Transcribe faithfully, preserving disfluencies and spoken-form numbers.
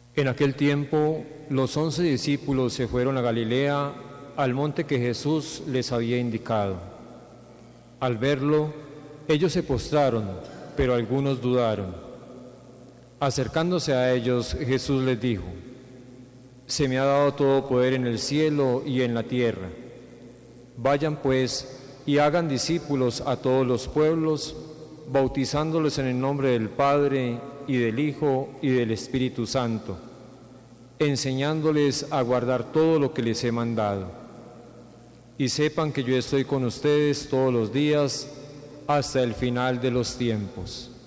En aquel tiempo, los once discípulos se fueron a Galilea, al monte que Jesús les había indicado. Al verlo, ellos se postraron, pero algunos dudaron. Acercándose a ellos, Jesús les dijo: «Se me ha dado todo poder en el cielo y en la tierra. Vayan pues y hagan discípulos a todos los pueblos, bautizándolos en el nombre del Padre, y del Hijo, y del Espíritu Santo, enseñándoles a guardar todo lo que les he mandado. Y sepan que yo estoy con ustedes todos los días, hasta el final de los tiempos».